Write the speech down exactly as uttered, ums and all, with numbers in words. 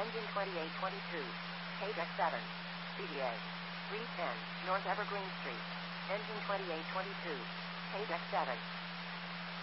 Engine twenty-eight twenty-two. K deck seven. C D A. three ten, North Evergreen Street. Engine twenty-eight twenty-two. K deck seven.